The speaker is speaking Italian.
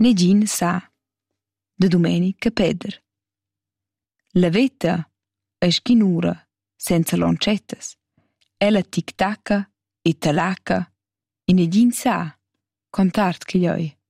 Negin sa, de Domenica Peder. La veta è schinura, senza loncettas. Ella tic-tacca e talaca, e negin sa, contart che glioi.